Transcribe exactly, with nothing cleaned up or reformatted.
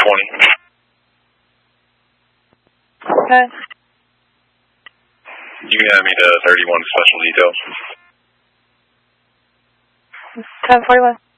twenty. Okay. You can have me to thirty-one special detail. ten forty-one.